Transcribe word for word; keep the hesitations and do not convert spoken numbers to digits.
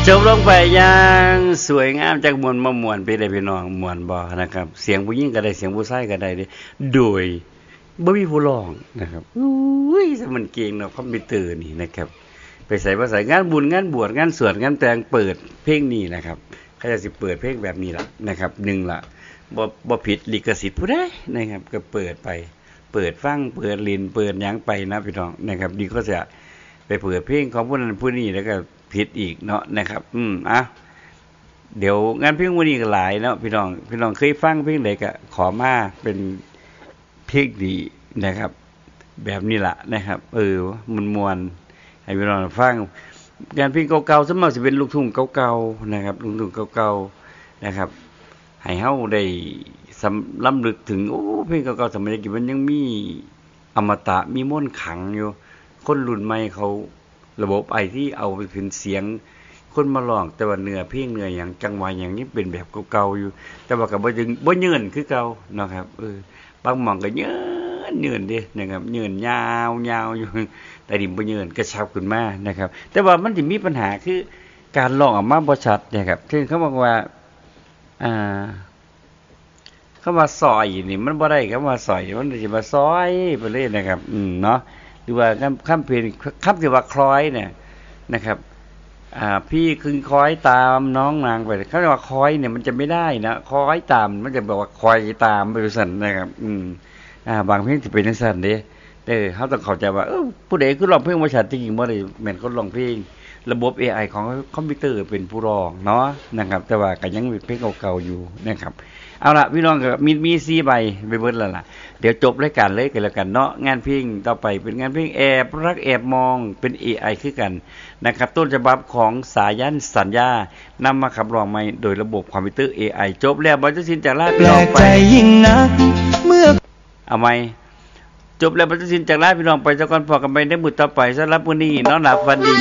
จบลงไปอย่างสวยงามจากมวลมามวลไปได้พี่น้องมวลบ่นะครับเสียงผู้หญิงก็ได้เสียงผู้ชายก็ได้โดยบ่มีผู้ร้องนะครับอุ้ยถ้ามันเก่งเนาะคอมพิวเตอร์นี่นะครับไปใส่ภาษางานบุญงานบวชงานสวดงานแต่งเปิดเพลงนี้นะครับเขาจะสิเปิดเพลงแบบนี้ล่ะนะครับหนึ่งล่ะบ่บ่ผิดลิขสิทธิ์ผู้ใดนะครับก็เปิดไปเปิดฟังเปิดลินเปิดหยังไปนะพี่น้องนะครับดีก็จะไปเปิดเพลงของผู้นั้นผู้นี้แล้วก็ผิดอีกเนาะนะครับอืมอ่ะเดี๋ยวงานเพลงวันนี้ก็หลายเนาะพี่น้องพี่น้องเคยฟังเพลงใดก็ขอมาเป็นเพลงดีนะครับแบบนี้ล่ะนะครับเออมวลๆให้พี่น้องฟังงานเพลงเก่าๆส่วนมากสิเป็นลูกทุ่งเก่าๆนะครับลูกทุ่งเก่าๆนะครับให้เฮาได้สำล้ำลึกถึงโอ้เพลงเก่าๆสมัยนี้มันยังมีอมตะมีมนต์ขลังอยู่คนรุ่นใหม่เขาระบบไอที่เอาไปเป็นเสียงคนมาร้องแต่ว่าเนื้อเพลงเนื้อหยังจังหวะหยังนี้เป็นแบบเก่าๆอยู่แต่ว่าก็บ่ถึงบ่เยินคือเก่าเนาะครับเออบางหม่องก็เยินเยินเด้นะครับเยินยาวๆอยู่แต่ดิบ่เยินกระชับขึ้นมานะครับแต่ว่ามันสิมีปัญหาคือการร้องออกมาบ่ชัดนะครับคือเขาบอกว่าอ่าคำว่าซอยนี่มันบ่ได้คำว่าซอยมันสิมาซอยไปเลยนะครับอืมเนาะหรือว่าคำคำเพลงคำที่ว่าคล้อยเนี่ยนะครับอ่าพี่คึงคล้อยตามน้องนางไปเขาเรียกว่าคล้อยเนี่ยมันจะไม่ได้นะคล้อยตามมันจะบอกว่าคอยตามไปสั่นนะครับอืมอ่าบางเพลงสิเป็นจังซั่นเด้เออเฮาต้องเข้าใจว่าเออผู้ใดคือร้องเพลงบ่ชัดจริงๆบ่ได้แม่นคนร้องเพลงระบบ เอ ไอ ของคอมพิวเตอร์เป็นผู้ร้องเนาะนะครับแต่ว่าก็ยังเป็นเพลงเก่าๆอยู่นะครับเอาล่ะพี่น้องก็มีมีสี่ใบไปเบิดแล้วล่ะเดี๋ยวจบรายการเลยกันแล้วกันเนาะงานเพลงต่อไปเป็นงานเพลงแอบรักแอบมองเป็น เอ ไอ คือกันนะครับต้นฉบับของสายันสัญญานำมาขับร้องใหม่โดยระบบคอมพิวเตอร์ เอ ไอ จบแล้วบ่จะสิ้นจากลาพี่น้องไปยิ่งนักเมื่อเอาใหม่จบแล้วบ่จะสิ้นจากลาพี่น้องไปซะก่อนพอกันไปในมื้อต่อไปสำหรับมื้อนี้นอนหลับฝันดี